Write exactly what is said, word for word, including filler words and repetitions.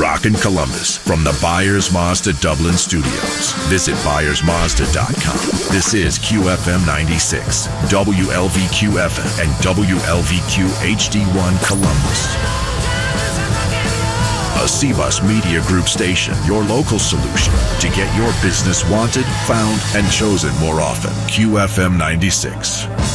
Rockin' Columbus from the Byers Mazda Dublin Studios. Visit Byers Mazda dot com. This is Q F M ninety-six, W L V Q F M, and W L V Q H D one Columbus. A C B U S Media Group station, your local solution to get your business wanted, found, and chosen more often. Q F M ninety-six.